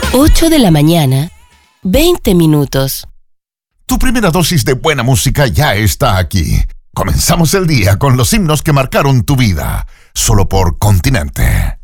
8 de la mañana, 20 minutos. Tu primera dosis de buena música ya está aquí. Comenzamos el día con los himnos que marcaron tu vida, solo por Continente.